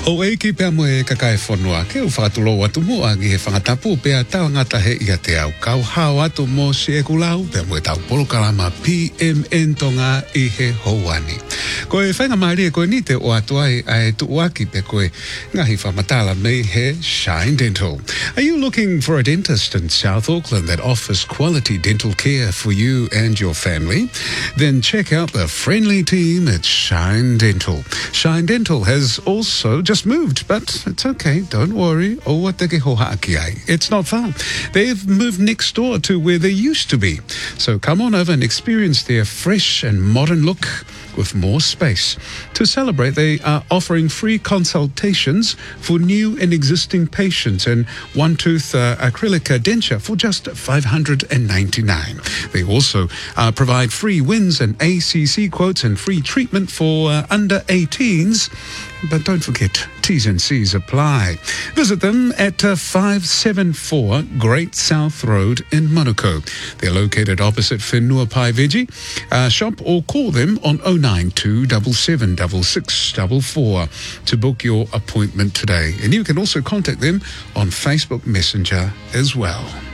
O eiki pea mo e kakai whanua, ke u whakatulo atu mo angi he whangatapu pea tau ngata he ia te au kau hao atu mo se e kulau, pea mo e tau polokalama PMN tonga I he houani. Ko e whainga maari e koe ni te o atu ai tu uaki pe koe ngahi whamatala me he Shine Dental. Are you looking for a dentist in South Auckland that offers quality dental care for you and your family? Then check out the friendly team at Shine Dental. Shine Dental has also just moved, but it's okay, don't worry. It's not far. They've moved next door to where they used to be. So come on over and experience their fresh and modern look with more space. To celebrate, they are offering free consultations for new and existing patients and one-tooth acrylic denture for just $599. They also provide free WINS and ACC quotes and free treatment for under 18s. But don't forget, T's and C's apply. Visit them at 574 Great South Road in Manukau. They're located opposite Whenua Pai Veggie shop, or call them on 092 77 6644 to book your appointment today. And you can also contact them on Facebook Messenger as well.